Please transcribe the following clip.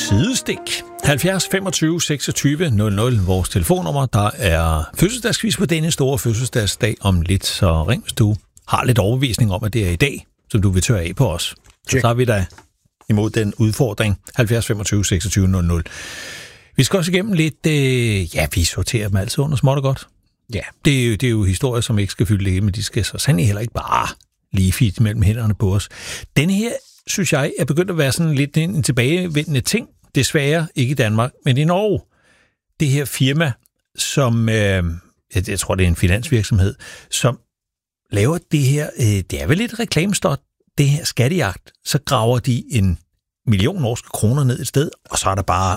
sidestik. 70 25 26 00, vores telefonnummer. Der er fødselsdagsquiz på denne store fødselsdagsdag om lidt, så ring, hvis du har lidt overbevisning om, at det er i dag, som du vil tørre af på os. Så er vi da imod den udfordring. 70 25 26 00. Vi skal også igennem lidt, vi sorterer dem altid under småt og godt. Ja, det er jo historier, som ikke skal fylde det, men de skal så sandelig heller ikke bare lige fint mellem hænderne på os. Denne her, synes jeg, er begyndt at være sådan lidt en tilbagevendende ting. Desværre ikke i Danmark, men i Norge. Det her firma, som, jeg tror, det er en finansvirksomhed, som laver det her, det er vel lidt reklamestot, det her skattejagt. Så graver de 1 million norske kroner ned et sted, og så er der bare